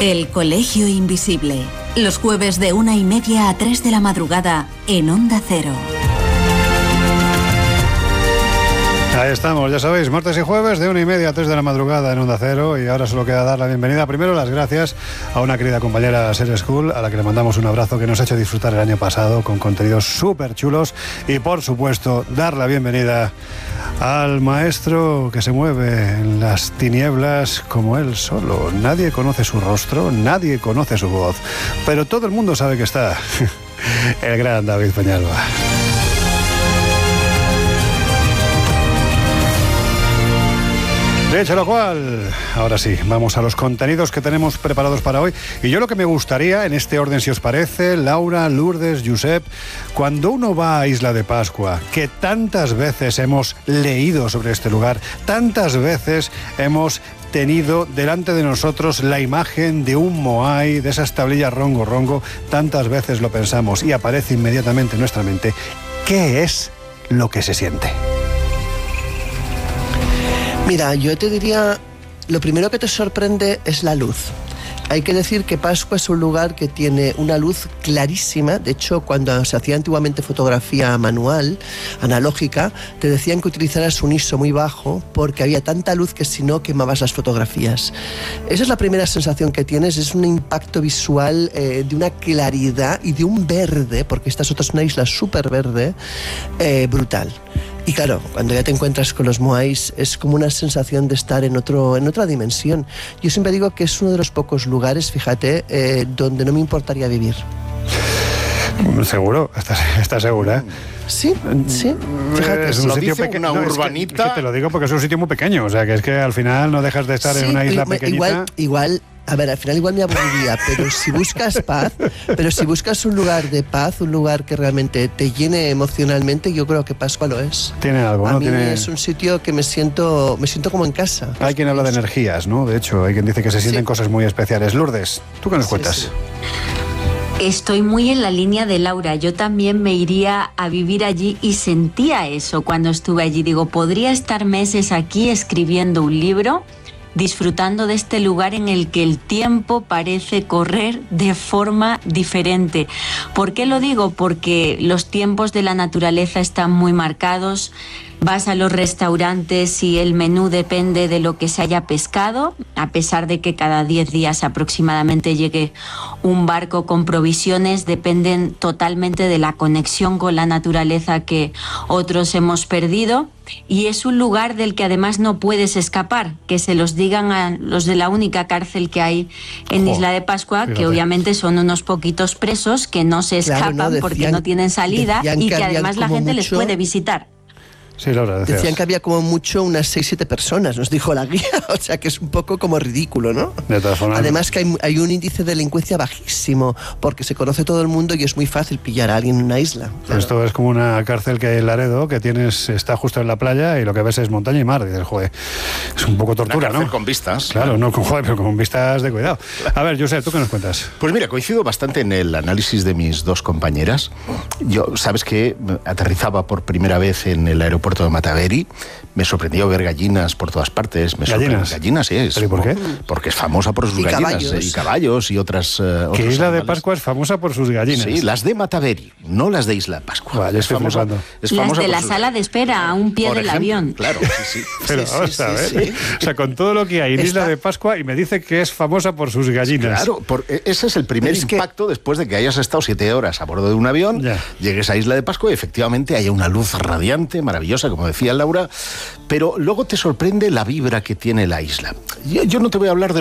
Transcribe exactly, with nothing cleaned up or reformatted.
El Colegio Invisible. Los jueves de una y media a tres de la madrugada en Onda Cero. Ahí estamos, ya sabéis, martes y jueves de una y media a tres de la madrugada en Onda Cero. Y ahora solo queda dar la bienvenida, primero las gracias a una querida compañera Ser School, a la que le mandamos un abrazo, que nos ha hecho disfrutar el año pasado con contenidos súper chulos. Y por supuesto, dar la bienvenida al maestro que se mueve en las tinieblas como él solo. Nadie conoce su rostro, nadie conoce su voz, pero todo el mundo sabe que está el gran David Peñalba. Dicho lo cual, ahora sí, vamos a los contenidos que tenemos preparados para hoy. Y yo lo que me gustaría, en este orden, si os parece, Laura, Lourdes, Josep, cuando uno va a Isla de Pascua, que tantas veces hemos leído sobre este lugar, tantas veces hemos tenido delante de nosotros la imagen de un moai, de esas tablillas rongo rongo, tantas veces lo pensamos y aparece inmediatamente en nuestra mente, ¿qué es lo que se siente? Mira, yo te diría, lo primero que te sorprende es la luz. Hay que decir que Pascua es un lugar que tiene una luz clarísima. De hecho, cuando se hacía antiguamente fotografía manual, analógica, te decían que utilizaras un I S O muy bajo porque había tanta luz que si no quemabas las fotografías. Esa es la primera sensación que tienes, es un impacto visual eh, de una claridad y de un verde, porque esta es otra una isla súper verde, eh, brutal. Y claro, cuando ya te encuentras con los moais es como una sensación de estar en otro en otra dimensión. Yo siempre digo que es uno de los pocos lugares, fíjate, eh, donde no me importaría vivir. ¿Seguro? ¿Estás, estás segura? Sí, sí. Fíjate, es un lo sitio dice pequeño. una No, urbanita. Es que, es que te lo digo porque es un sitio muy pequeño. O sea, que es que al final no dejas de estar sí, en una isla pequeñita. Igual, igual, a ver, al final igual me aburriría, pero si buscas paz, pero si buscas un lugar de paz, un lugar que realmente te llene emocionalmente, yo creo que Pascua lo es. Tiene algo, ¿no? A mí Tiene... es un sitio que me siento, me siento como en casa. Hay quien habla de energías, ¿no? De hecho, hay quien dice que se sienten Sí. cosas muy especiales. Lourdes, ¿tú qué nos Sí, cuentas? sí. Estoy muy en la línea de Laura. Yo también me iría a vivir allí y sentía eso cuando estuve allí. Digo, podría estar meses aquí escribiendo un libro, disfrutando de este lugar en el que el tiempo parece correr de forma diferente. ¿Por qué lo digo? Porque los tiempos de la naturaleza están muy marcados. Vas a los restaurantes y el menú depende de lo que se haya pescado, a pesar de que cada diez días aproximadamente llegue un barco con provisiones, dependen totalmente de la conexión con la naturaleza que otros hemos perdido. Y es un lugar del que además no puedes escapar, que se los digan a los de la única cárcel que hay en Jo, Isla de Pascua, fíjate. que obviamente son unos poquitos presos que no se Claro, escapan no, decían- porque no tienen salida decían y que que habían además la como gente les mucho- puede visitar. Sí, Laura, decías. Decían que había como mucho unas seis siete personas, nos dijo la guía, o sea que es un poco como ridículo, ¿no? De todas formas. Además que hay, hay un índice de delincuencia bajísimo, porque se conoce todo el mundo y es muy fácil pillar a alguien en una isla. Claro. Esto es como una cárcel que hay en Laredo, que tienes, está justo en la playa y lo que ves es montaña y mar. Dices, joder, es un poco tortura, Una cárcel ¿no? con vistas. Claro, no con joder, pero con vistas de cuidado. A ver, Josep, ¿tú qué nos cuentas? Pues mira, coincido bastante en el análisis de mis dos compañeras. Yo, sabes que aterrizaba por primera vez en el aeropuerto de Mataveri. Me sorprendió ver gallinas por todas partes. Me ¿Gallinas? Gallinas, sí. Es, ¿Pero y por qué? Porque es famosa por sus Y gallinas. caballos. eh, Y caballos y otras. eh, Que otros Isla de animales. Pascua es famosa por sus gallinas. Sí, las de Mataveri, no las de Isla de Pascua. Vale, es estoy famosa, flipando. es Las famosa de por la sus- sala de espera, a un pie Por del ejemplo, avión. Claro, sí, sí. Pero Sí, vamos sí, a ver. sí, sí. O sea, con todo lo que hay en Isla Está- de Pascua y me dice que es famosa por sus gallinas. Claro, por- ese es el primer Pero es que- impacto después de que hayas estado siete horas a bordo de un avión, Ya. llegues a Isla de Pascua y efectivamente haya una luz radiante, maravillosa, como decía Laura, pero luego te sorprende la vibra que tiene la isla. Yo, yo no te voy a hablar de